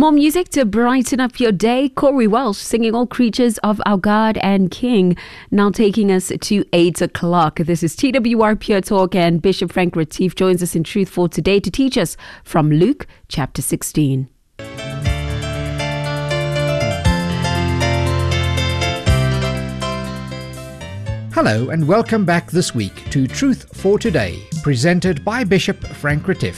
More music to brighten up your day. Corey Welsh singing All Creatures of Our God and King. Now taking us to 8 o'clock. This is TWR Pure Talk, and Bishop Frank Retief joins us in Truth for Today to teach us from Luke chapter 16. Hello and welcome back this week to Truth for Today, presented by Bishop Frank Retief.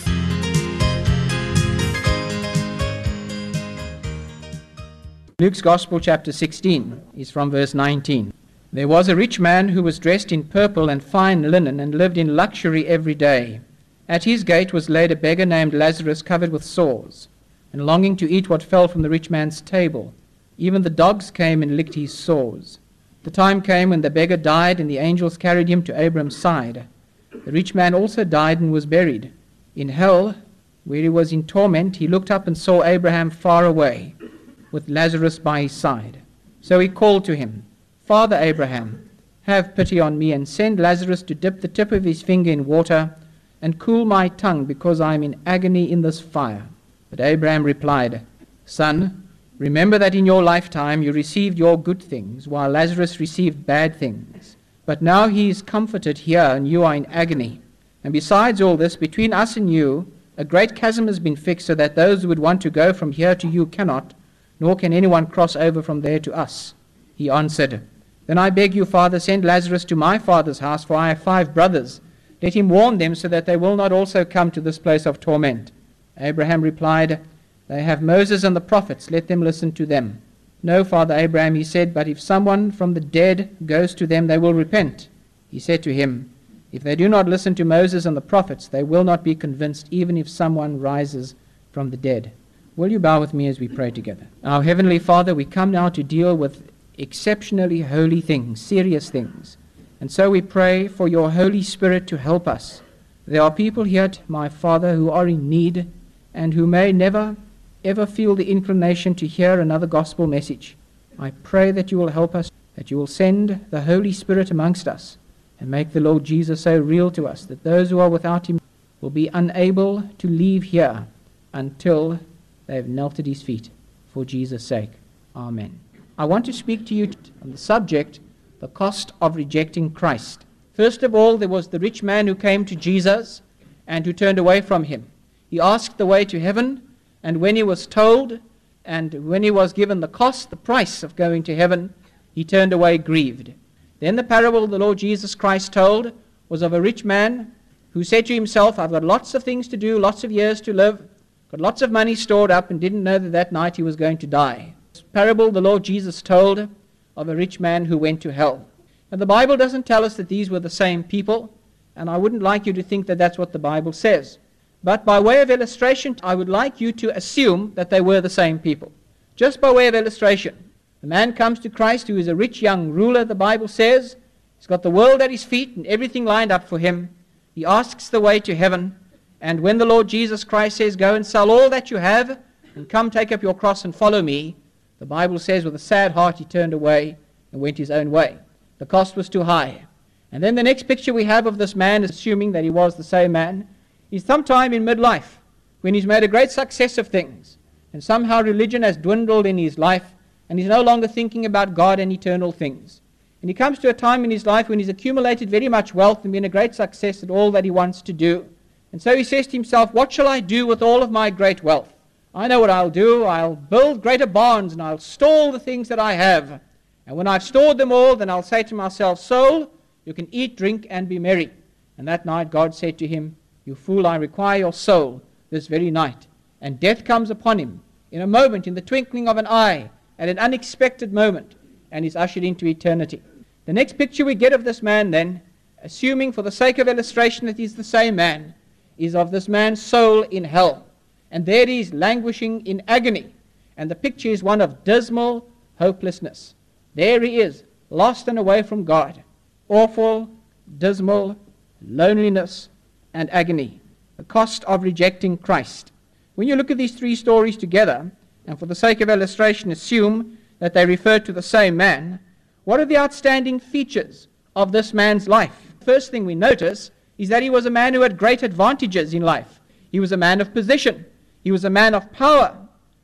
Luke's Gospel chapter 16 is from verse 19. There was a rich man who was dressed in purple and fine linen and lived in luxury every day. At his gate was laid a beggar named Lazarus, covered with sores, and longing to eat what fell from the rich man's table. Even the dogs came and licked his sores. The time came when the beggar died, and the angels carried him to Abraham's side. The rich man also died and was buried. In hell, where he was in torment, he looked up and saw Abraham far away, with Lazarus by his side. So he called to him, "Father Abraham, have pity on me, and send Lazarus to dip the tip of his finger in water and cool my tongue, because I am in agony in this fire." But Abraham replied, "Son, remember that in your lifetime you received your good things, while Lazarus received bad things. But now he is comforted here, and you are in agony. And besides all this, between us and you, a great chasm has been fixed, so that those who would want to go from here to you cannot, nor can anyone cross over from there to us." He answered, "Then I beg you, Father, send Lazarus to my father's house, for I have 5 brothers. Let him warn them, so that they will not also come to this place of torment." Abraham replied, "They have Moses and the prophets, let them listen to them." "No, Father Abraham," he said, "but if someone from the dead goes to them, they will repent." He said to him, "If they do not listen to Moses and the prophets, they will not be convinced, even if someone rises from the dead." Will you bow with me as we pray together? Our Heavenly Father, we come now to deal with exceptionally holy things, serious things. And so we pray for your Holy Spirit to help us. There are people here, my Father, who are in need and who may never, ever feel the inclination to hear another gospel message. I pray that you will help us, that you will send the Holy Spirit amongst us and make the Lord Jesus so real to us that those who are without him will be unable to leave here until they have knelt at his feet, for Jesus' sake. Amen. I want to speak to you on the subject, the cost of rejecting Christ. First of all, there was the rich man who came to Jesus and who turned away from him. He asked the way to heaven, and when he was told, and when he was given the cost, the price of going to heaven, he turned away grieved. Then the parable the Lord Jesus Christ told was of a rich man who said to himself, "I've got lots of things to do, lots of years to live, got lots of money stored up," and didn't know that that night he was going to die. This parable the Lord Jesus told of a rich man who went to hell. And the Bible doesn't tell us that these were the same people, and I wouldn't like you to think that that's what the Bible says. But by way of illustration, I would like you to assume that they were the same people. Just by way of illustration, the man comes to Christ who is a rich young ruler, the Bible says. He's got the world at his feet and everything lined up for him. He asks the way to heaven. And when the Lord Jesus Christ says, "Go and sell all that you have and come take up your cross and follow me," the Bible says with a sad heart he turned away and went his own way. The cost was too high. And then the next picture we have of this man, assuming that he was the same man, is sometime in midlife when he's made a great success of things. And somehow religion has dwindled in his life and he's no longer thinking about God and eternal things. And he comes to a time in his life when he's accumulated very much wealth and been a great success at all that he wants to do. And so he says to himself, "What shall I do with all of my great wealth? I know what I'll do. I'll build greater barns and I'll store all the things that I have. And when I've stored them all, then I'll say to myself, 'Soul, you can eat, drink, and be merry.'" And that night God said to him, "You fool, I require your soul this very night." And death comes upon him in a moment, in the twinkling of an eye, at an unexpected moment, and is ushered into eternity. The next picture we get of this man then, assuming for the sake of illustration that he's the same man, is of this man's soul in hell. And there he is languishing in agony. And the picture is one of dismal hopelessness. There he is, lost and away from God. Awful, dismal loneliness and agony. The cost of rejecting Christ. When you look at these 3 stories together, and for the sake of illustration assume that they refer to the same man, what are the outstanding features of this man's life? First thing we notice is that he was a man who had great advantages in life. He was a man of position. He was a man of power.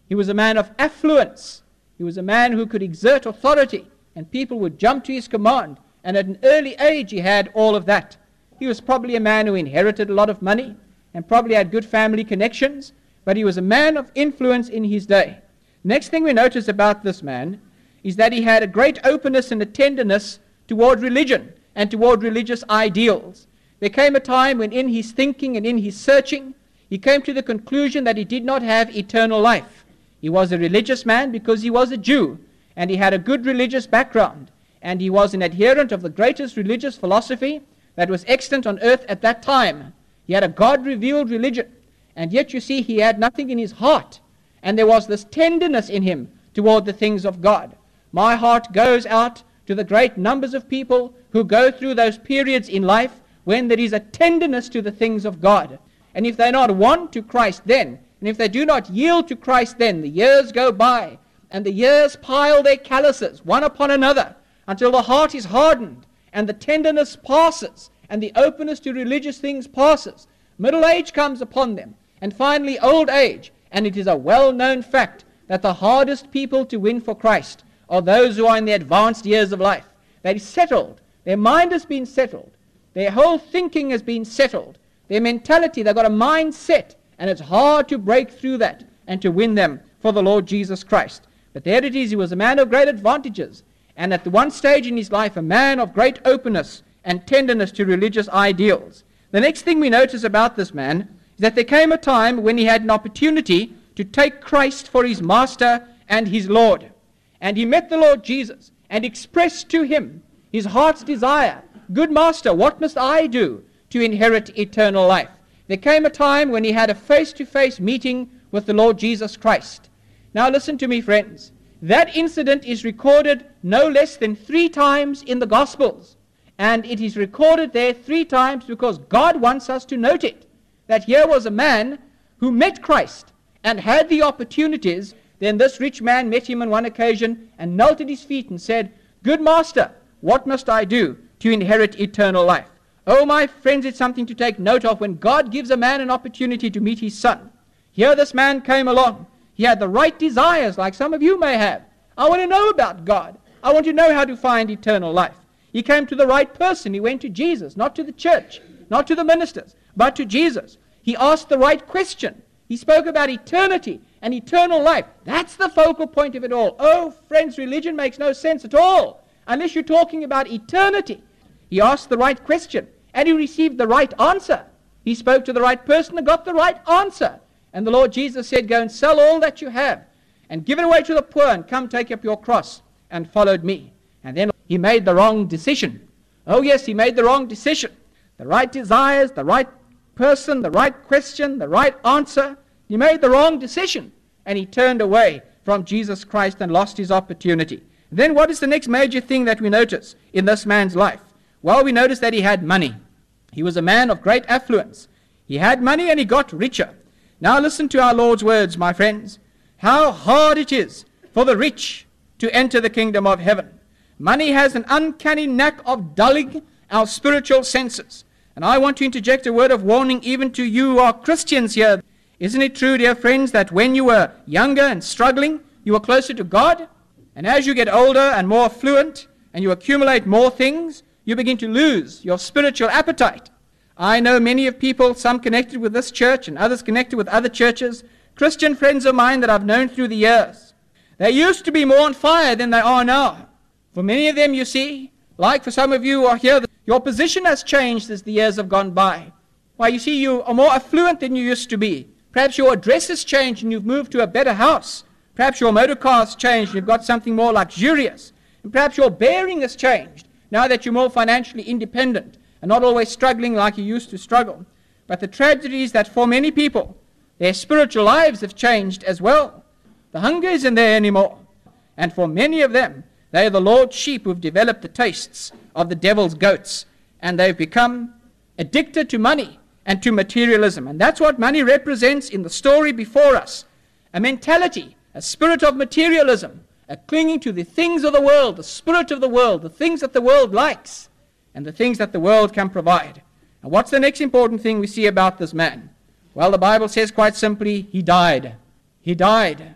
He was a man of affluence. He was a man who could exert authority, and people would jump to his command. And at an early age, he had all of that. He was probably a man who inherited a lot of money and probably had good family connections, but he was a man of influence in his day. Next thing we notice about this man is that he had a great openness and a tenderness toward religion and toward religious ideals. There came a time when in his thinking and in his searching, he came to the conclusion that he did not have eternal life. He was a religious man because he was a Jew, and he had a good religious background, and he was an adherent of the greatest religious philosophy that was extant on earth at that time. He had a God-revealed religion, and yet you see he had nothing in his heart, and there was this tenderness in him toward the things of God. My heart goes out to the great numbers of people who go through those periods in life when there is a tenderness to the things of God. And if they're not won to Christ then, and if they do not yield to Christ then, the years go by, and the years pile their calluses one upon another until the heart is hardened, and the tenderness passes, and the openness to religious things passes. Middle age comes upon them, and finally old age, and it is a well-known fact that the hardest people to win for Christ are those who are in the advanced years of life. They're settled. Their mind has been settled. Their whole thinking has been settled. Their mentality, they've got a mindset, and it's hard to break through that and to win them for the Lord Jesus Christ. But there it is, he was a man of great advantages, and at the one stage in his life, a man of great openness and tenderness to religious ideals. The next thing we notice about this man is that there came a time when he had an opportunity to take Christ for his master and his Lord. And he met the Lord Jesus and expressed to him his heart's desire. Good master, what must I do to inherit eternal life? There came a time when he had a face-to-face meeting with the Lord Jesus Christ. Now listen to me, friends. That incident is recorded no less than 3 times in the Gospels. And it is recorded there 3 times because God wants us to note it. That here was a man who met Christ and had the opportunities. Then this rich man met him on one occasion and knelt at his feet and said, Good master, what must I do to inherit eternal life? Oh, my friends, it's something to take note of when God gives a man an opportunity to meet his son. Here this man came along. He had the right desires like some of you may have. I want to know about God. I want to know how to find eternal life. He came to the right person. He went to Jesus, not to the church, not to the ministers, but to Jesus. He asked the right question. He spoke about eternity and eternal life. That's the focal point of it all. Oh, friends, religion makes no sense at all unless you're talking about eternity. He asked the right question and he received the right answer. He spoke to the right person and got the right answer. And the Lord Jesus said, Go and sell all that you have and give it away to the poor and come take up your cross and follow me. And then he made the wrong decision. Oh yes, he made the wrong decision. The right desires, the right person, the right question, the right answer. He made the wrong decision and he turned away from Jesus Christ and lost his opportunity. Then what is the next major thing that we notice in this man's life? Well, we notice that he had money. He was a man of great affluence. He had money and he got richer. Now listen to our Lord's words, my friends. How hard it is for the rich to enter the kingdom of heaven. Money has an uncanny knack of dulling our spiritual senses. And I want to interject a word of warning even to you who are Christians here. Isn't it true, dear friends, that when you were younger and struggling, you were closer to God? And as you get older and more affluent, and you accumulate more things, you begin to lose your spiritual appetite. I know many of people, some connected with this church and others connected with other churches, Christian friends of mine that I've known through the years. They used to be more on fire than they are now. For many of them, you see, like for some of you who are here, your position has changed as the years have gone by. Why, you see, you are more affluent than you used to be. Perhaps your address has changed and you've moved to a better house. Perhaps your motor car has changed and you've got something more luxurious. And perhaps your bearing has changed now that you're more financially independent and not always struggling like you used to struggle. But the tragedy is that for many people, their spiritual lives have changed as well. The hunger isn't there anymore. And for many of them, they are the Lord's sheep who've developed the tastes of the devil's goats. And they've become addicted to money and to materialism. And that's what money represents in the story before us. A mentality, a spirit of materialism, a clinging to the things of the world, the spirit of the world, the things that the world likes, and the things that the world can provide. And what's the next important thing we see about this man? Well, the Bible says quite simply, he died. He died.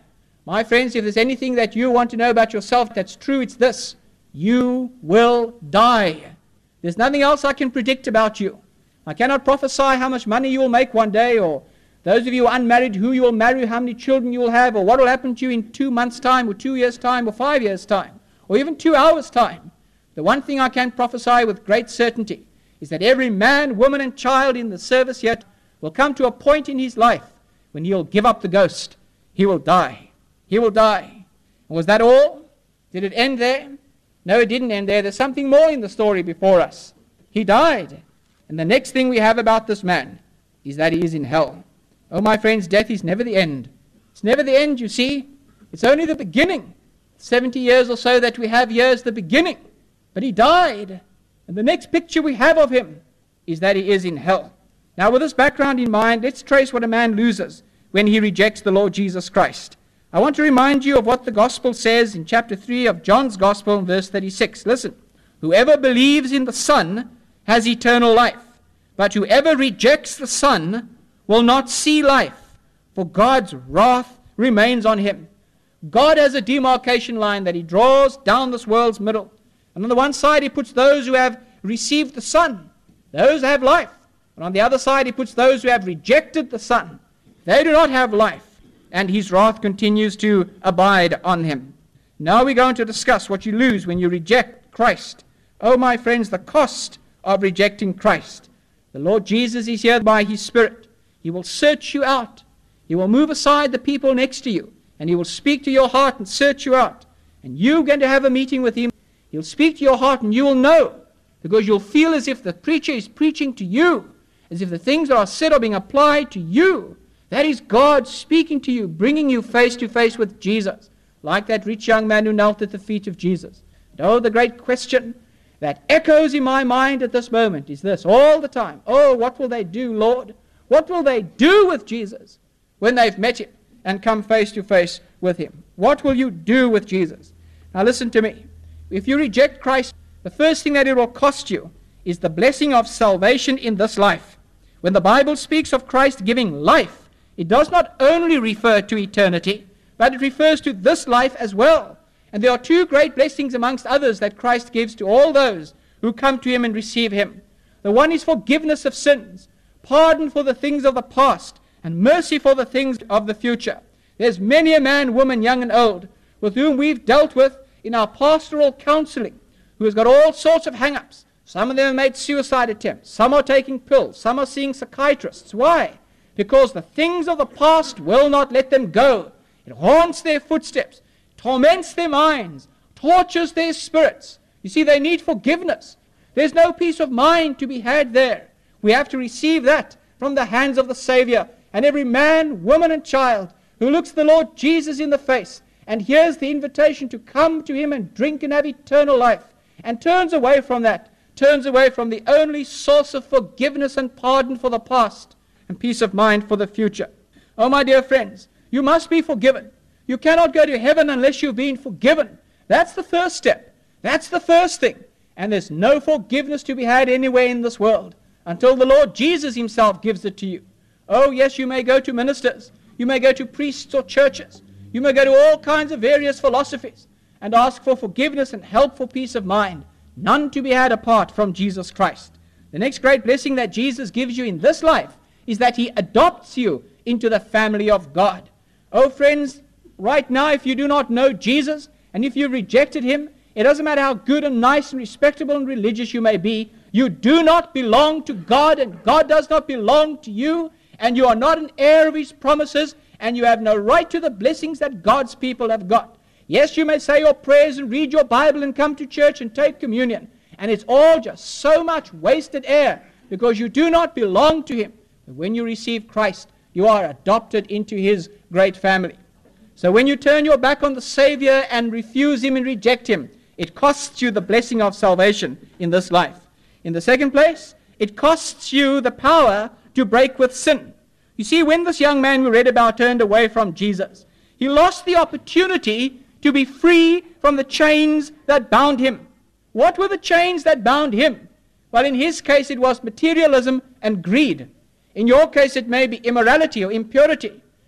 My friends, if there's anything that you want to know about yourself that's true, it's this: you will die. There's nothing else I can predict about you. I cannot prophesy how much money you will make one day, or those of you who are unmarried, who you will marry, how many children you will have, or what will happen to you in 2 months' time, or 2 years' time, or 5 years' time, or even 2 hours' time. The one thing I can prophesy with great certainty is that every man, woman, and child in the service yet will come to a point in his life when he'll give up the ghost. He will die. He will die. And was that all? Did it end there? No, it didn't end there. There's something more in the story before us. He died. And the next thing we have about this man is that he is in hell. Oh, my friends, death is never the end. It's never the end, you see. It's only the beginning. 70 years or so that we have here is the beginning. But he died. And the next picture we have of him is that he is in hell. Now, with this background in mind, let's trace what a man loses when he rejects the Lord Jesus Christ. I want to remind you of what the Gospel says in chapter 3 of John's Gospel, verse 36. Listen. Whoever believes in the Son has eternal life, but whoever rejects the Son will not see life, for God's wrath remains on him. God has a demarcation line that he draws down this world's middle. And on the one side, he puts those who have received the Son. Those have life. And on the other side, he puts those who have rejected the Son. They do not have life. And his wrath continues to abide on him. Now we're going to discuss what you lose when you reject Christ. Oh, my friends, the cost of rejecting Christ. The Lord Jesus is here by his Spirit. He will search you out. He will move aside the people next to you. And he will speak to your heart and search you out. And you're going to have a meeting with him. He'll speak to your heart and you will know. Because you'll feel as if the preacher is preaching to you. As if the things that are said are being applied to you. That is God speaking to you, bringing you face to face with Jesus. Like that rich young man who knelt at the feet of Jesus. And oh, the great question that echoes in my mind at this moment is this all the time. Oh, what will they do, Lord? What will they do with Jesus when they've met him and come face to face with him? What will you do with Jesus? Now listen to me. If you reject Christ, the first thing that it will cost you is the blessing of salvation in this life. When the Bible speaks of Christ giving life, it does not only refer to eternity, but it refers to this life as well. And there are two great blessings amongst others that Christ gives to all those who come to him and receive him. The one is forgiveness of sins, pardon for the things of the past, and mercy for the things of the future. There's many a man, woman, young and old, with whom we've dealt with in our pastoral counseling, who has got all sorts of hang-ups. Some of them have made suicide attempts. Some are taking pills. Some are seeing psychiatrists. Why? Because the things of the past will not let them go. It haunts their footsteps, torments their minds, tortures their spirits. You see, they need forgiveness. There's no peace of mind to be had there. We have to receive that from the hands of the Savior. And every man, woman, and child who looks the Lord Jesus in the face and hears the invitation to come to him and drink and have eternal life, and turns away from that, turns away from the only source of forgiveness and pardon for the past, and peace of mind for the future. Oh, my dear friends, you must be forgiven. You cannot go to heaven unless you've been forgiven. That's the first step. That's the first thing. And there's no forgiveness to be had anywhere in this world until the Lord Jesus himself gives it to you. Oh, yes, you may go to ministers. You may go to priests or churches. You may go to all kinds of various philosophies and ask for forgiveness and help for peace of mind. None to be had apart from Jesus Christ. The next great blessing that Jesus gives you in this life is that he adopts you into the family of God. Oh, friends, right now, if you do not know Jesus, and if you've rejected him, it doesn't matter how good and nice and respectable and religious you may be, you do not belong to God, and God does not belong to you, and you are not an heir of his promises, and you have no right to the blessings that God's people have got. Yes, you may say your prayers and read your Bible and come to church and take communion, and it's all just so much wasted air, because you do not belong to him. But when you receive Christ, you are adopted into his great family. So when you turn your back on the Savior and refuse him and reject him, it costs you the blessing of salvation in this life. In the second place, it costs you the power to break with sin. You see, when this young man we read about turned away from Jesus, he lost the opportunity to be free from the chains that bound him. What were the chains that bound him? Well, in his case, it was materialism and greed. In your case, it may be immorality or impurity.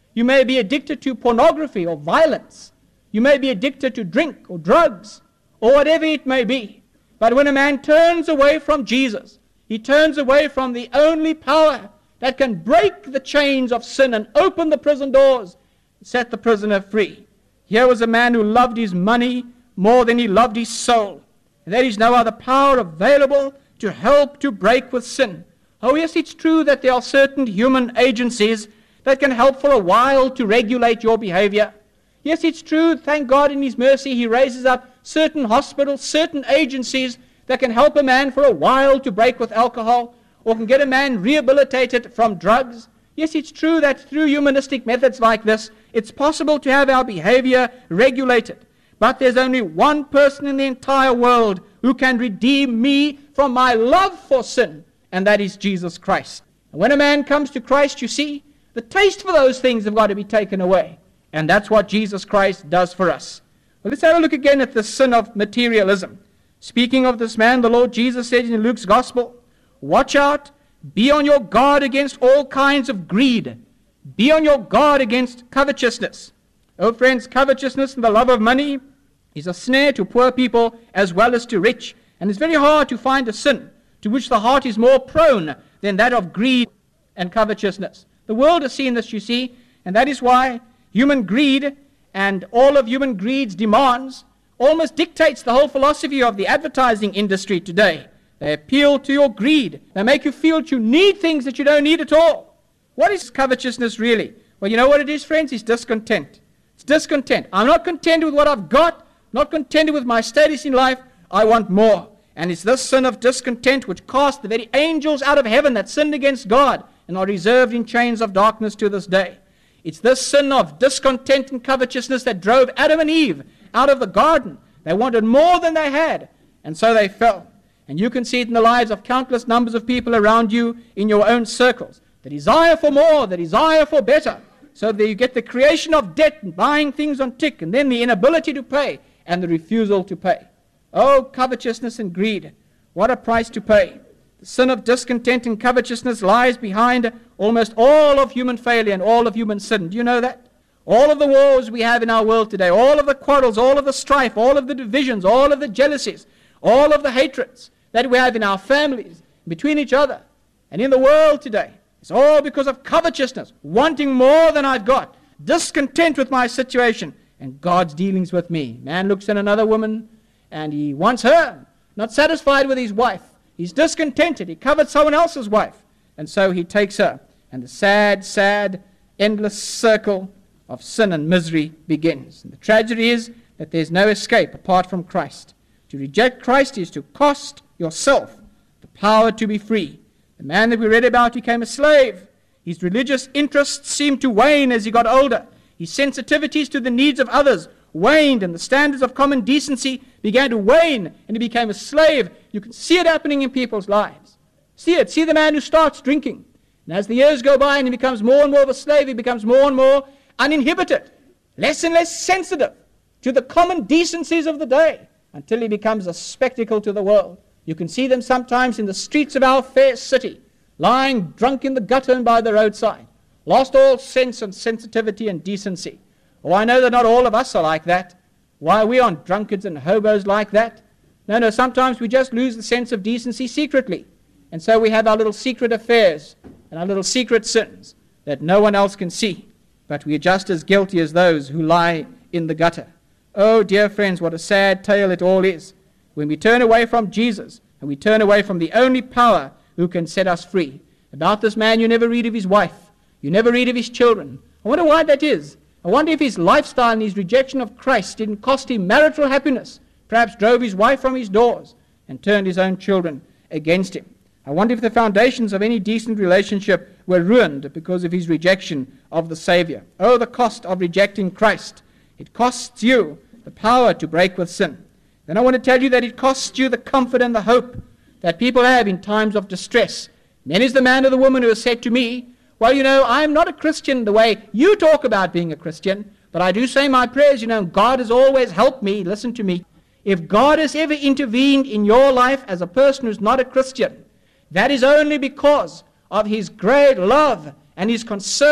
You may be addicted to pornography or violence. You may be addicted to drink or drugs or whatever it may be. But when a man turns away from Jesus, he turns away from the only power that can break the chains of sin and open the prison doors, set the prisoner free. Here was a man who loved his money more than he loved his soul. And there is no other power available to help to break with sin. Oh yes, it's true that there are certain human agencies that can help for a while to regulate your behavior. Yes, it's true, thank God in His mercy, He raises up certain hospitals, certain agencies that can help a man for a while to break with alcohol, or can get a man rehabilitated from drugs. Yes, it's true that through humanistic methods like this, it's possible to have our behavior regulated. But there's only one person in the entire world who can redeem me from my love for sin, and that is Jesus Christ. And when a man comes to Christ, you see, the taste for those things have got to be taken away. And that's what Jesus Christ does for us. Well, let's have a look again at the sin of materialism. Speaking of this man, the Lord Jesus said in Luke's Gospel, watch out, be on your guard against all kinds of greed. Be on your guard against covetousness. Oh friends, covetousness and the love of money is a snare to poor people as well as to rich. And it's very hard to find a sin to which the heart is more prone than that of greed and covetousness. The world has seen this, you see, and that is why human greed and all of human greed's demands almost dictates the whole philosophy of the advertising industry today. They appeal to your greed. They make you feel that you need things that you don't need at all. What is covetousness really? Well, you know what it is, friends? It's discontent. It's discontent. I'm not content with what I've got, not contented with my status in life. I want more. And it's this sin of discontent which cast the very angels out of heaven that sinned against God and are reserved in chains of darkness to this day. It's this sin of discontent and covetousness that drove Adam and Eve out of the garden. They wanted more than they had, and so they fell. And you can see it in the lives of countless numbers of people around you in your own circles. The desire for more, the desire for better. So that you get the creation of debt and buying things on tick, and then the inability to pay and the refusal to pay. Oh, covetousness and greed. What a price to pay. The sin of discontent and covetousness lies behind almost all of human failure and all of human sin. Do you know that? All of the wars we have in our world today, all of the quarrels, all of the strife, all of the divisions, all of the jealousies, all of the hatreds that we have in our families, between each other, and in the world today, it's all because of covetousness, wanting more than I've got, discontent with my situation, and God's dealings with me. Man looks at another woman, and he wants her, not satisfied with his wife. He's discontented. He coveted someone else's wife, and so he takes her. And the sad, sad, endless circle of sin and misery begins. And the tragedy is that there's no escape apart from Christ. To reject Christ is to cost yourself the power to be free. The man that we read about became a slave. His religious interests seemed to wane as he got older. His sensitivities to the needs of others waned, and the standards of common decency began to wane, and he became a slave. You can see it happening in people's lives. See it. See the man who starts drinking. And as the years go by and he becomes more and more of a slave, he becomes more and more uninhibited, less and less sensitive to the common decencies of the day, until he becomes a spectacle to the world. You can see them sometimes in the streets of our fair city, lying drunk in the gutter and by the roadside, lost all sense and sensitivity and decency. Oh, I know that not all of us are like that. Why, we aren't drunkards and hobos like that. No, sometimes we just lose the sense of decency secretly. And so we have our little secret affairs and our little secret sins that no one else can see. But we are just as guilty as those who lie in the gutter. Oh, dear friends, what a sad tale it all is. When we turn away from Jesus, and we turn away from the only power who can set us free. About this man, you never read of his wife. You never read of his children. I wonder why that is. I wonder if his lifestyle and his rejection of Christ didn't cost him marital happiness, perhaps drove his wife from his doors, and turned his own children against him. I wonder if the foundations of any decent relationship were ruined because of his rejection of the Savior. Oh, the cost of rejecting Christ. It costs you the power to break with sin. Then I want to tell you that it costs you the comfort and the hope that people have in times of distress. Then is the man or the woman who has said to me, well, you know, I'm not a Christian the way you talk about being a Christian, but I do say my prayers, you know, God has always helped me. Listen to me. If God has ever intervened in your life as a person who's not a Christian, that is only because of his great love and his concern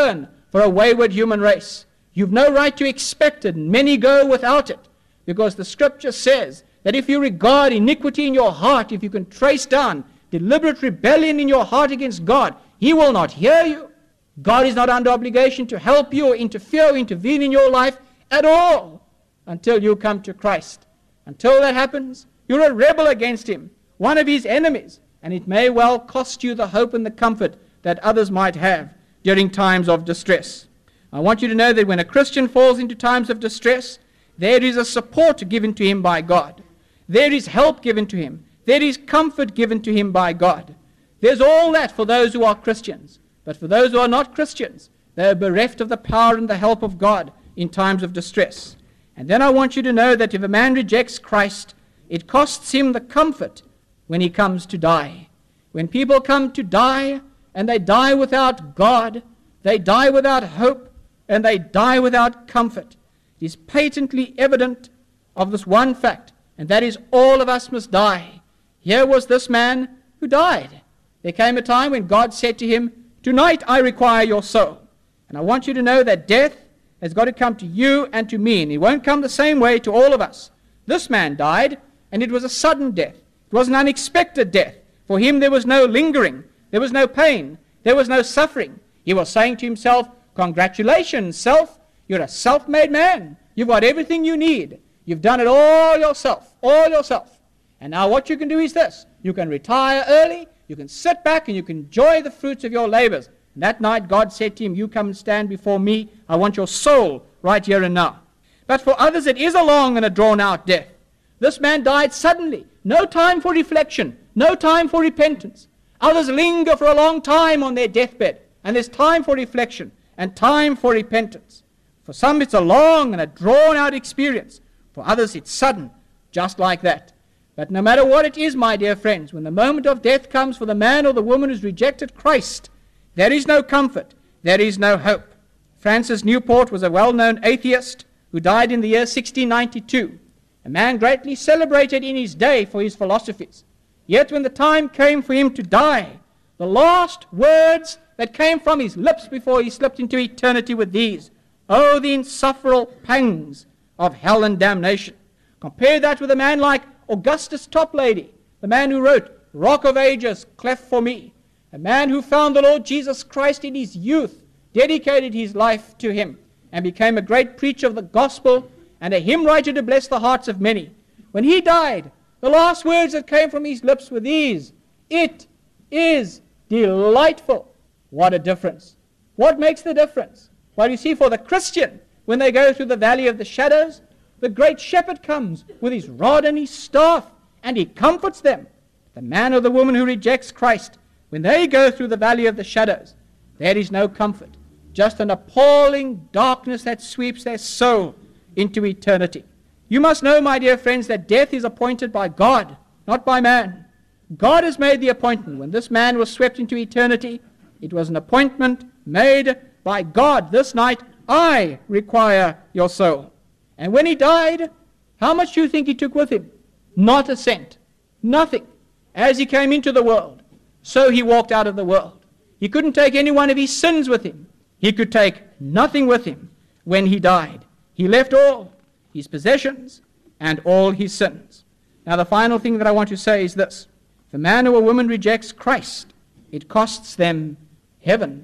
for a wayward human race. You've no right to expect it, and many go without it, because the Scripture says that if you regard iniquity in your heart, if you can trace down deliberate rebellion in your heart against God, He will not hear you. God is not under obligation to help you or interfere or intervene in your life at all until you come to Christ. Until that happens, you're a rebel against Him, one of His enemies, and it may well cost you the hope and the comfort that others might have during times of distress. I want you to know that when a Christian falls into times of distress, there is a support given to him by God. There is help given to him. There is comfort given to him by God. There's all that for those who are Christians. But for those who are not Christians, they are bereft of the power and the help of God in times of distress. And then I want you to know that if a man rejects Christ, it costs him the comfort when he comes to die. When people come to die, and they die without God, they die without hope, and they die without comfort, it is patently evident of this one fact, and that is all of us must die. Here was this man who died. There came a time when God said to him, "Tonight I require your soul." And I want you to know that death has got to come to you and to me, and it won't come the same way to all of us. This man died, and it was a sudden death. It was an unexpected death. For him there was no lingering. There was no pain. There was no suffering. He was saying to himself, "Congratulations, self. You're a self-made man. You've got everything you need. You've done it all yourself, all yourself. And now what you can do is this. You can retire early. You can sit back and you can enjoy the fruits of your labors." And that night God said to him, "You come and stand before me. I want your soul right here and now." But for others it is a long and a drawn-out death. This man died suddenly. No time for reflection. No time for repentance. Others linger for a long time on their deathbed. And there's time for reflection and time for repentance. For some it's a long and a drawn-out experience. For others it's sudden, just like that. But no matter what it is, my dear friends, when the moment of death comes for the man or the woman who's rejected Christ, there is no comfort, there is no hope. Francis Newport was a well-known atheist who died in the year 1692, a man greatly celebrated in his day for his philosophies. Yet when the time came for him to die, the last words that came from his lips before he slipped into eternity were these: "Oh, the insufferable pangs of hell and damnation." Compare that with a man like Augustus Toplady, the man who wrote "Rock of Ages, cleft for me," a man who found the Lord Jesus Christ in his youth, dedicated his life to him, and became a great preacher of the gospel and a hymn writer to bless the hearts of many. When he died, the last words that came from his lips were these: "It is delightful." What a difference. What makes the difference? Well, you see, for the Christian, when they go through the valley of the shadows, the great shepherd comes with his rod and his staff, and he comforts them. The man or the woman who rejects Christ, when they go through the valley of the shadows, there is no comfort, just an appalling darkness that sweeps their soul into eternity. You must know, my dear friends, that death is appointed by God, not by man. God has made the appointment. When this man was swept into eternity, it was an appointment made by God. This night, I require your soul. And when he died, how much do you think he took with him? Not a cent. Nothing. As he came into the world, so he walked out of the world. He couldn't take any one of his sins with him. He could take nothing with him when he died. He left all his possessions and all his sins. Now the final thing that I want to say is this. If a man or a woman rejects Christ, it costs them heaven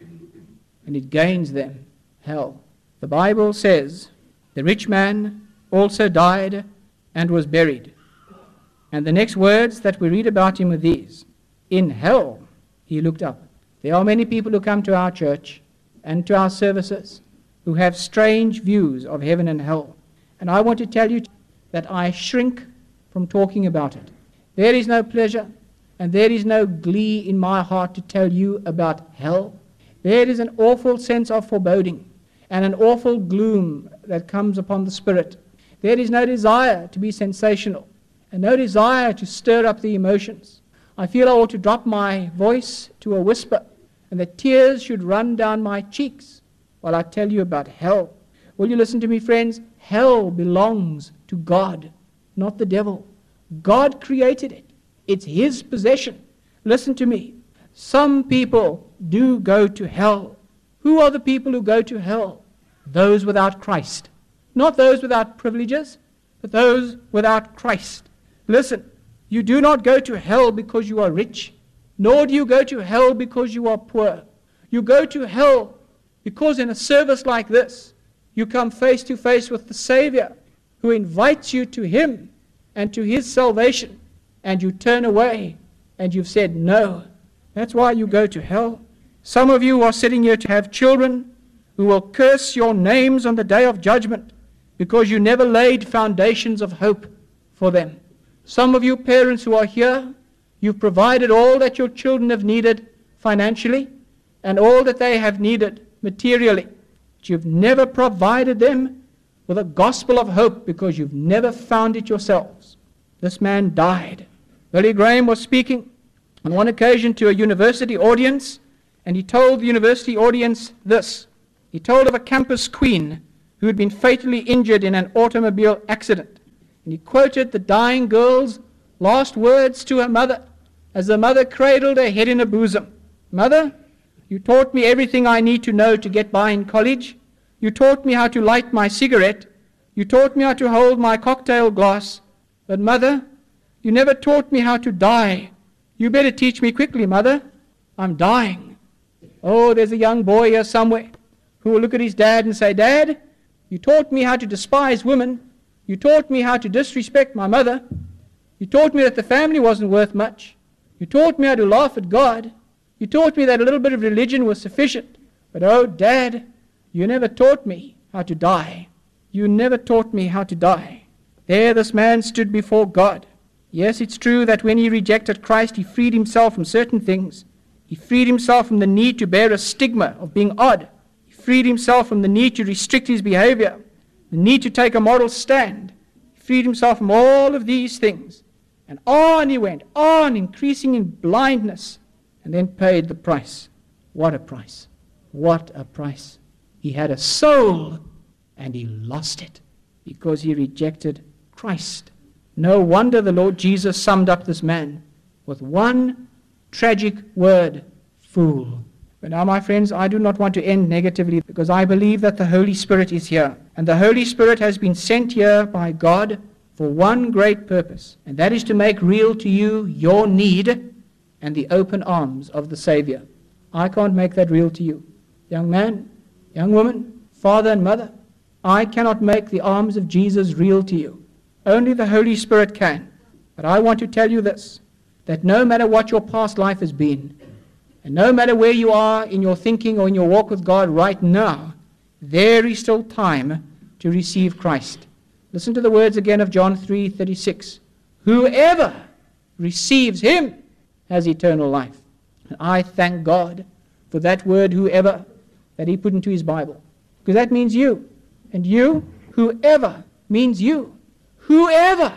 and it gains them hell. The Bible says, "The rich man also died and was buried." And the next words that we read about him are these: "In hell he looked up." There are many people who come to our church and to our services who have strange views of heaven and hell. And I want to tell you that I shrink from talking about it. There is no pleasure and there is no glee in my heart to tell you about hell. There is an awful sense of foreboding and an awful gloom that comes upon the spirit. There is no desire to be sensational and no desire to stir up the emotions. I feel I ought to drop my voice to a whisper and that tears should run down my cheeks while I tell you about hell. Will you listen to me, friends? Hell belongs to God, not the devil. God created it. It's his possession. Listen to me. Some people do go to hell Who are the people who go to hell? Those without Christ. Not those without privileges, but those without Christ. Listen, you do not go to hell because you are rich, nor do you go to hell because you are poor. You go to hell because in a service like this, you come face to face with the Savior who invites you to Him and to His salvation, and you turn away and you've said no. That's why you go to hell. Some of you are sitting here to have children who will curse your names on the day of judgment because you never laid foundations of hope for them. Some of you parents who are here, you've provided all that your children have needed financially and all that they have needed materially. But you've never provided them with a gospel of hope because you've never found it yourselves. This man died. Billy Graham was speaking on one occasion to a university audience, and he told the university audience this. He told of a campus queen who had been fatally injured in an automobile accident. And he quoted the dying girl's last words to her mother as the mother cradled her head in her bosom. Mother, you taught me everything I need to know to get by in college. You taught me how to light my cigarette. You taught me how to hold my cocktail glass. But mother, you never taught me how to die. You better teach me quickly, mother. I'm dying. Oh, there's a young boy here somewhere who will look at his dad and say, Dad, you taught me how to despise women. You taught me how to disrespect my mother. You taught me that the family wasn't worth much. You taught me how to laugh at God. You taught me that a little bit of religion was sufficient. But oh, Dad, you never taught me how to die. You never taught me how to die. There this man stood before God. Yes, it's true that when he rejected Christ, he freed himself from certain things. He freed himself from the need to bear a stigma of being odd. He freed himself from the need to restrict his behavior, the need to take a moral stand. He freed himself from all of these things. And on he went, on, increasing in blindness, and then paid the price. What a price. What a price. He had a soul, and he lost it because he rejected Christ. No wonder the Lord Jesus summed up this man with one tragic word, fool. But now, my friends, I do not want to end negatively because I believe that the Holy Spirit is here. And the Holy Spirit has been sent here by God for one great purpose, and that is to make real to you your need and the open arms of the Savior. I can't make that real to you. Young man, young woman, father and mother, I cannot make the arms of Jesus real to you. Only the Holy Spirit can. But I want to tell you this, that no matter what your past life has been, and no matter where you are in your thinking or in your walk with God right now, there is still time to receive Christ. Listen to the words again of John 3:36. Whoever receives Him has eternal life. And I thank God for that word, whoever, that He put into His Bible. Because that means you. And you, whoever, means you. Whoever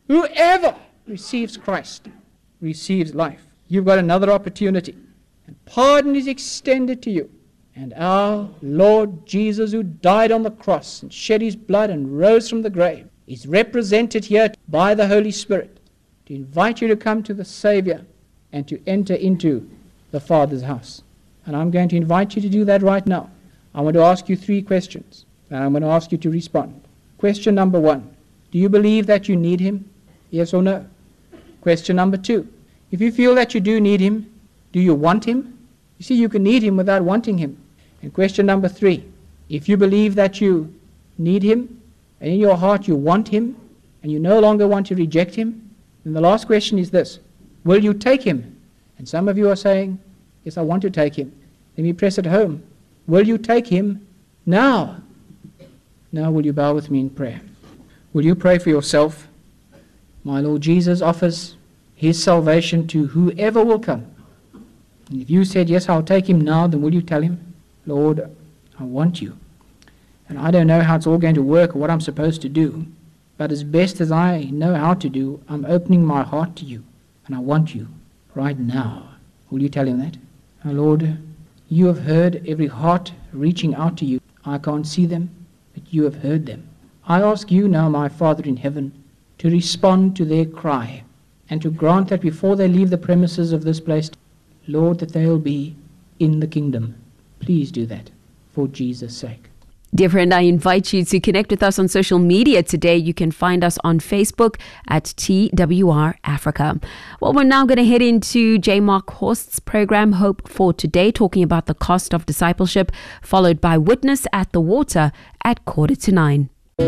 receives Christ receives life. You've got another opportunity. And pardon is extended to you. And our Lord Jesus, who died on the cross and shed His blood and rose from the grave, is represented here by the Holy Spirit to invite you to come to the Savior and to enter into the Father's house. And I'm going to invite you to do that right now. I want to ask you 3 questions, and I'm going to ask you to respond. Question number 1. Do you believe that you need Him? Yes or no? Question number 2. If you feel that you do need Him, do you want Him? You see, you can need Him without wanting Him. And question number 3. If you believe that you need Him, and in your heart you want Him, and you no longer want to reject Him, then the last question is this. Will you take Him? And some of you are saying, yes, I want to take Him. Let me press it home. Will you take Him now? Now will you bow with me in prayer? Will you pray for yourself? My Lord Jesus offers His salvation to whoever will come. And if you said, yes, I'll take Him now, then will you tell Him, Lord, I want you. And I don't know how it's all going to work or what I'm supposed to do. But as best as I know how to do, I'm opening my heart to you. And I want you right now. Will you tell Him that? Oh, Lord, you have heard every heart reaching out to you. I can't see them, but you have heard them. I ask you now, my Father in heaven, to respond to their cry and to grant that before they leave the premises of this place, Lord, that they'll be in the kingdom. Please do that for Jesus' sake. Dear friend, I invite you to connect with us on social media today. You can find us on Facebook at TWR Africa. Well, we're now going to head into J. Mark Horst's program, Hope for Today, talking about the cost of discipleship, followed by Witness at the Water at 8:45.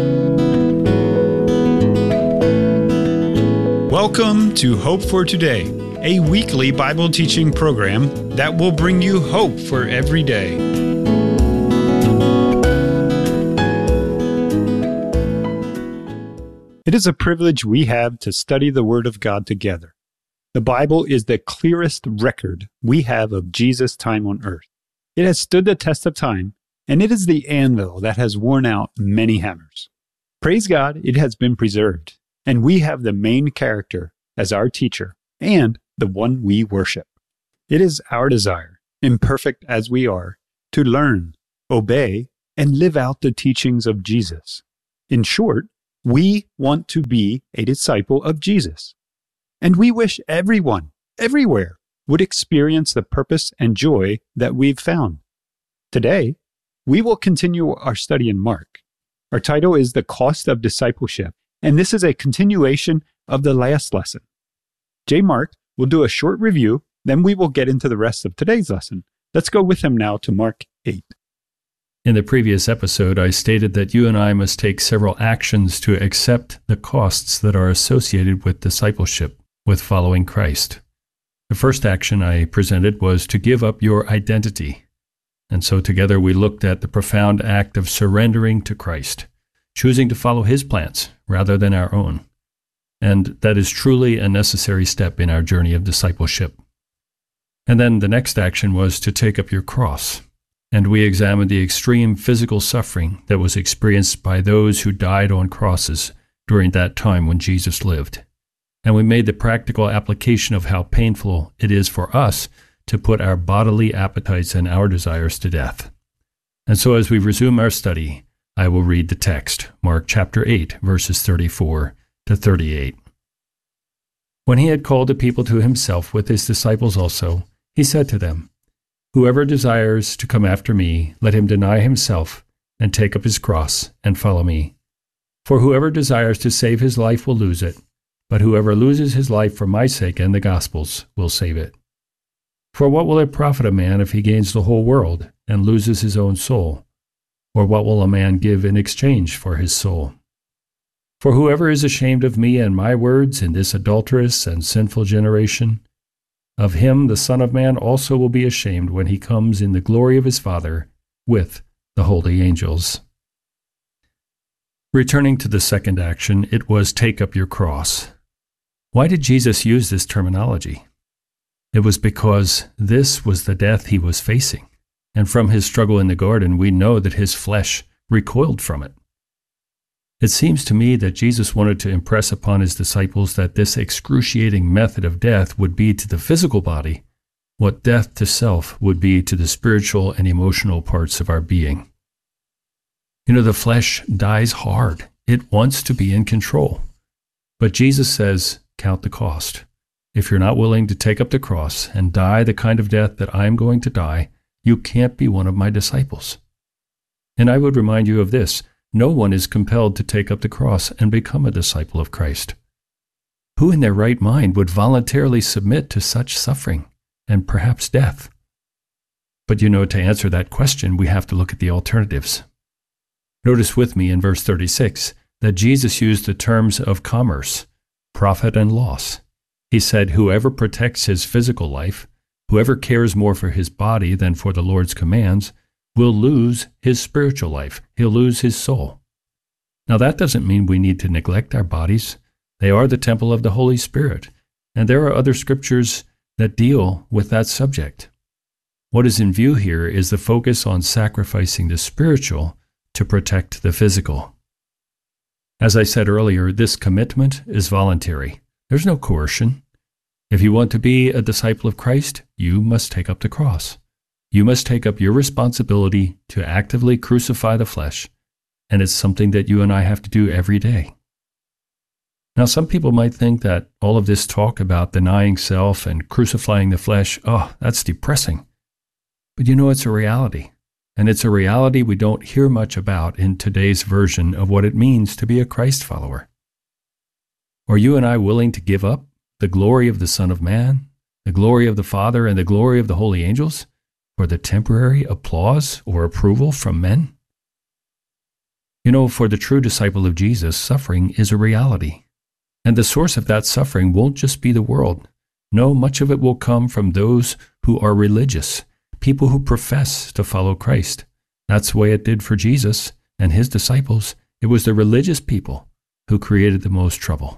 Welcome to Hope for Today, a weekly Bible teaching program that will bring you hope for every day. It is a privilege we have to study the Word of God together. The Bible is the clearest record we have of Jesus' time on earth. It has stood the test of time, and it is the anvil that has worn out many hammers. Praise God, it has been preserved, and we have the main character as our teacher and the one we worship. It is our desire, imperfect as we are, to learn, obey, and live out the teachings of Jesus. In short, we want to be a disciple of Jesus. And we wish everyone, everywhere, would experience the purpose and joy that we've found. Today, we will continue our study in Mark. Our title is The Cost of Discipleship, and this is a continuation of the last lesson. J. Mark will do a short review, then we will get into the rest of today's lesson. Let's go with him now to Mark 8. In the previous episode, I stated that you and I must take several actions to accept the costs that are associated with discipleship, with following Christ. The first action I presented was to give up your identity. And so together we looked at the profound act of surrendering to Christ, choosing to follow His plans rather than our own. And that is truly a necessary step in our journey of discipleship. And then the next action was to take up your cross. And we examined the extreme physical suffering that was experienced by those who died on crosses during that time when Jesus lived. And we made the practical application of how painful it is for us to put our bodily appetites and our desires to death. And so as we resume our study, I will read the text, Mark chapter 8, verses 34 to 38. When he had called the people to himself with his disciples also, he said to them, "Whoever desires to come after me, let him deny himself and take up his cross and follow me. For whoever desires to save his life will lose it, but whoever loses his life for my sake and the gospel's will save it. For what will it profit a man if he gains the whole world and loses his own soul? Or what will a man give in exchange for his soul? For whoever is ashamed of me and my words in this adulterous and sinful generation, of him the Son of Man also will be ashamed when he comes in the glory of his Father with the holy angels." Returning to the second action, it was take up your cross. Why did Jesus use this terminology? It was because this was the death he was facing, and from his struggle in the garden, we know that his flesh recoiled from it. It seems to me that Jesus wanted to impress upon his disciples that this excruciating method of death would be to the physical body what death to self would be to the spiritual and emotional parts of our being. You know, the flesh dies hard. It wants to be in control. But Jesus says, count the cost. If you're not willing to take up the cross and die the kind of death that I'm going to die, you can't be one of my disciples. And I would remind you of this. No one is compelled to take up the cross and become a disciple of Christ. Who in their right mind would voluntarily submit to such suffering and perhaps death? But you know, to answer that question, we have to look at the alternatives. Notice with me in verse 36 that Jesus used the terms of commerce, profit and loss. He said, whoever protects his physical life, whoever cares more for his body than for the Lord's commands, will lose his spiritual life. He'll lose his soul. Now that doesn't mean we need to neglect our bodies. They are the temple of the Holy Spirit, and there are other scriptures that deal with that subject. What is in view here is the focus on sacrificing the spiritual to protect the physical. As I said earlier, this commitment is voluntary. There's no coercion. If you want to be a disciple of Christ, you must take up the cross. You must take up your responsibility to actively crucify the flesh, and it's something that you and I have to do every day. Now, some people might think that all of this talk about denying self and crucifying the flesh, that's depressing. But it's a reality. And it's a reality we don't hear much about in today's version of what it means to be a Christ follower. Are you and I willing to give up the glory of the Son of Man, the glory of the Father, and the glory of the holy angels for the temporary applause or approval from men? For the true disciple of Jesus, suffering is a reality. And the source of that suffering won't just be the world. No, much of it will come from those who are religious, people who profess to follow Christ. That's the way it did for Jesus and his disciples. It was the religious people who created the most trouble.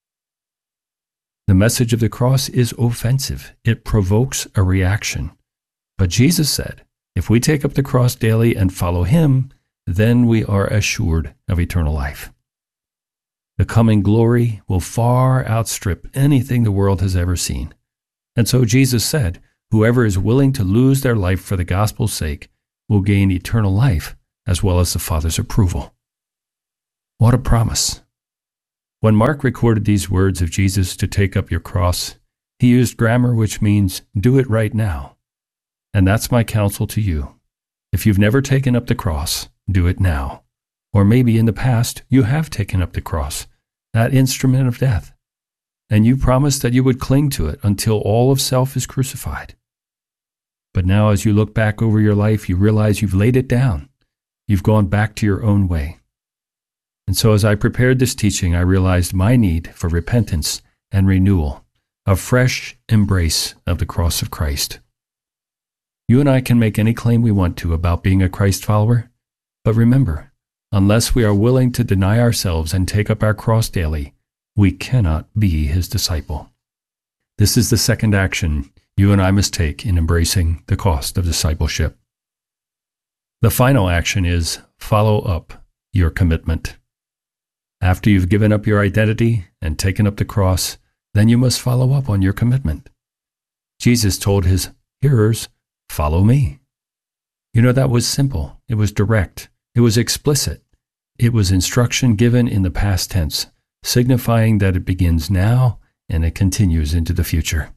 The message of the cross is offensive. It provokes a reaction. But Jesus said, if we take up the cross daily and follow him, then we are assured of eternal life. The coming glory will far outstrip anything the world has ever seen. And so Jesus said, whoever is willing to lose their life for the gospel's sake will gain eternal life as well as the Father's approval. What a promise. When Mark recorded these words of Jesus to take up your cross, he used grammar which means do it right now. And that's my counsel to you. If you've never taken up the cross, do it now. Or maybe in the past you have taken up the cross, that instrument of death, and you promised that you would cling to it until all of self is crucified. But now as you look back over your life, you realize you've laid it down. You've gone back to your own way. And so as I prepared this teaching, I realized my need for repentance and renewal, a fresh embrace of the cross of Christ. You and I can make any claim we want to about being a Christ follower, but remember, unless we are willing to deny ourselves and take up our cross daily, we cannot be his disciple. This is the second action you and I must take in embracing the cost of discipleship. The final action is follow up your commitment. After you've given up your identity and taken up the cross, then you must follow up on your commitment. Jesus told his hearers, "Follow me." That was simple. It was direct. It was explicit. It was instruction given in the past tense, signifying that it begins now and it continues into the future.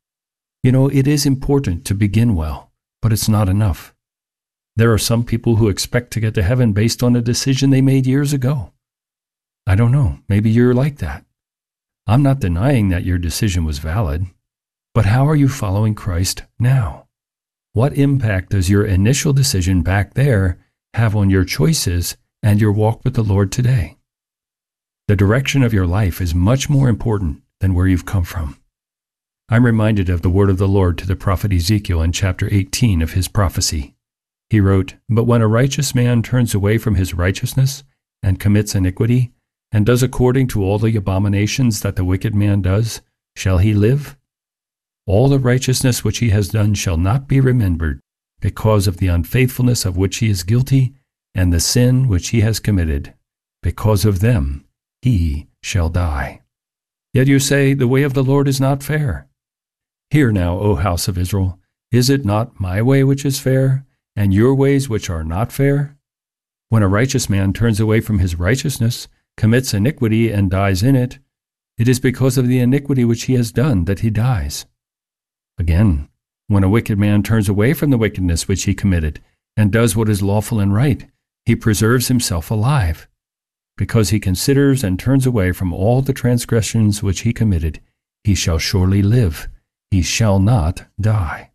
It is important to begin well, but it's not enough. There are some people who expect to get to heaven based on a decision they made years ago. I don't know, maybe you're like that. I'm not denying that your decision was valid, but how are you following Christ now? What impact does your initial decision back there have on your choices and your walk with the Lord today? The direction of your life is much more important than where you've come from. I'm reminded of the word of the Lord to the prophet Ezekiel in chapter 18 of his prophecy. He wrote, "But when a righteous man turns away from his righteousness and commits iniquity, and does according to all the abominations that the wicked man does, shall he live? All the righteousness which he has done shall not be remembered, because of the unfaithfulness of which he is guilty, and the sin which he has committed. Because of them he shall die." Yet you say, "The way of the Lord is not fair." Hear now, O house of Israel, is it not my way which is fair, and your ways which are not fair? When a righteous man turns away from his righteousness, commits iniquity, and dies in it, it is because of the iniquity which he has done that he dies. Again, when a wicked man turns away from the wickedness which he committed, and does what is lawful and right, he preserves himself alive. Because he considers and turns away from all the transgressions which he committed, he shall surely live. He shall not die.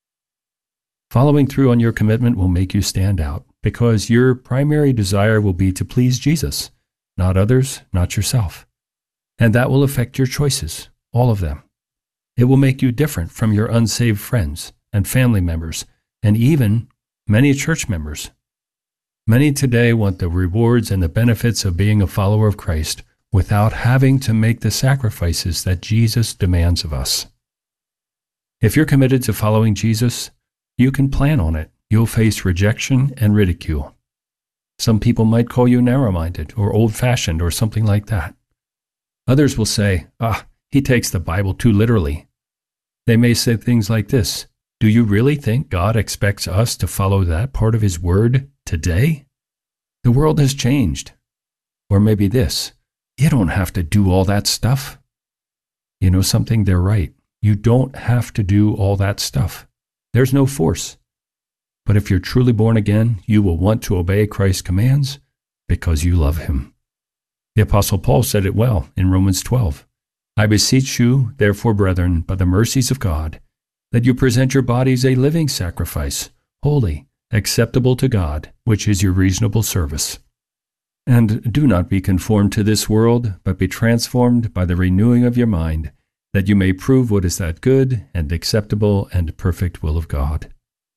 Following through on your commitment will make you stand out, because your primary desire will be to please Jesus, not others, not yourself. And that will affect your choices, all of them. It will make you different from your unsaved friends and family members, and even many church members. Many today want the rewards and the benefits of being a follower of Christ without having to make the sacrifices that Jesus demands of us. If you're committed to following Jesus, you can plan on it. You'll face rejection and ridicule. Some people might call you narrow-minded or old-fashioned or something like that. Others will say, he takes the Bible too literally. They may say things like this: do you really think God expects us to follow that part of his word today? The world has changed. Or maybe this: you don't have to do all that stuff. You know something? They're right. You don't have to do all that stuff. There's no force. But if you're truly born again, you will want to obey Christ's commands because you love him. The Apostle Paul said it well in Romans 12. I beseech you, therefore, brethren, by the mercies of God, that you present your bodies a living sacrifice, holy, acceptable to God, which is your reasonable service. And do not be conformed to this world, but be transformed by the renewing of your mind, that you may prove what is that good and acceptable and perfect will of God.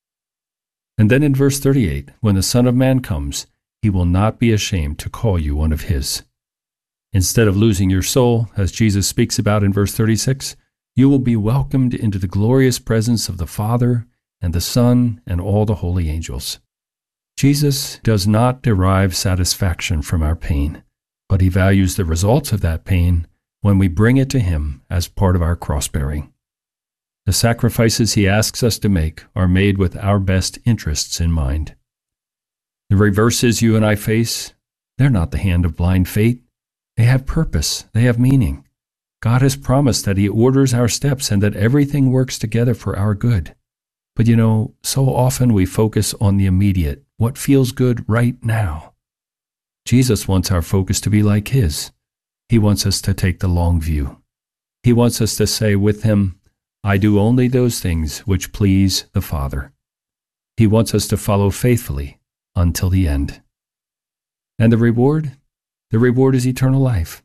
And then in verse 38, when the Son of Man comes, he will not be ashamed to call you one of his. Instead of losing your soul, as Jesus speaks about in verse 36, you will be welcomed into the glorious presence of the Father and the Son and all the holy angels. Jesus does not derive satisfaction from our pain, but he values the results of that pain when we bring it to him as part of our cross-bearing. The sacrifices he asks us to make are made with our best interests in mind. The reverses you and I face, they're not the hand of blind fate. They have purpose. They have meaning. God has promised that he orders our steps and that everything works together for our good. But so often we focus on the immediate, what feels good right now. Jesus wants our focus to be like his. He wants us to take the long view. He wants us to say with him, I do only those things which please the Father. He wants us to follow faithfully until the end. And the reward? The reward is eternal life.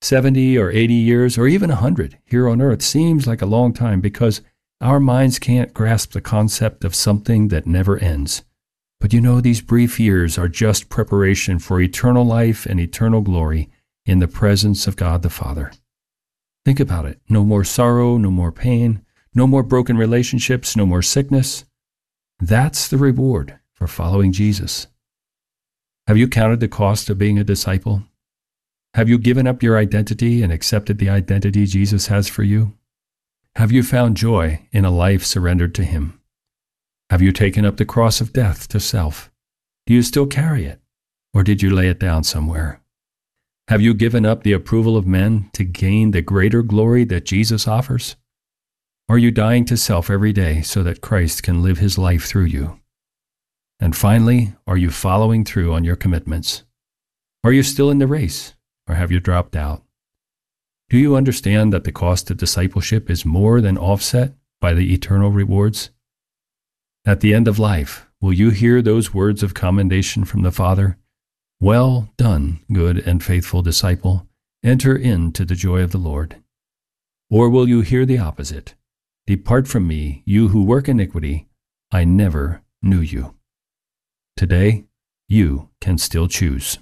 70 or 80 years or even 100 here on earth seems like a long time because our minds can't grasp the concept of something that never ends. But these brief years are just preparation for eternal life and eternal glory in the presence of God the Father. Think about it. No more sorrow, no more pain, no more broken relationships, no more sickness. That's the reward for following Jesus. Have you counted the cost of being a disciple? Have you given up your identity and accepted the identity Jesus has for you? Have you found joy in a life surrendered to him? Have you taken up the cross of death to self? Do you still carry it, or did you lay it down somewhere? Have you given up the approval of men to gain the greater glory that Jesus offers? Are you dying to self every day so that Christ can live his life through you? And finally, are you following through on your commitments? Are you still in the race, or have you dropped out? Do you understand that the cost of discipleship is more than offset by the eternal rewards? At the end of life, will you hear those words of commendation from the Father? Well done, good and faithful disciple. Enter into the joy of the Lord. Or will you hear the opposite? Depart from me, you who work iniquity. I never knew you. Today, you can still choose.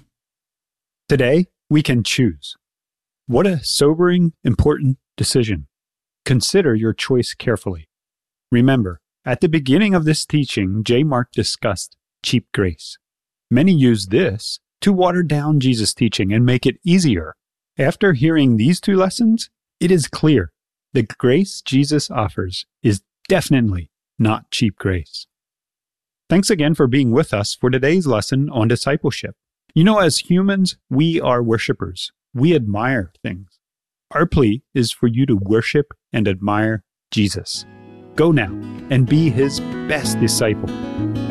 Today, we can choose. What a sobering, important decision. Consider your choice carefully. Remember, at the beginning of this teaching, J. Mark discussed cheap grace. Many use this to water down Jesus' teaching and make it easier. After hearing these two lessons, it is clear the grace Jesus offers is definitely not cheap grace. Thanks again for being with us for today's lesson on discipleship. As humans, we are worshipers. We admire things. Our plea is for you to worship and admire Jesus. Go now and be his best disciple.